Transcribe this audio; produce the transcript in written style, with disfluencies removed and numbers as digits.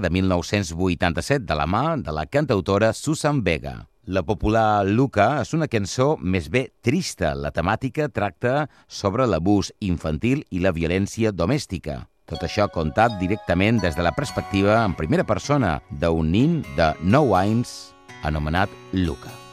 de 1987 de la mà de la cantautora Susan Vega. La popular Luca és una cançó més bé trista. La temàtica tracta sobre l'abús infantil i la violència domèstica. Tot això contat directament des de la perspectiva en primera persona d'un nin de 9 anys anomenat Luca.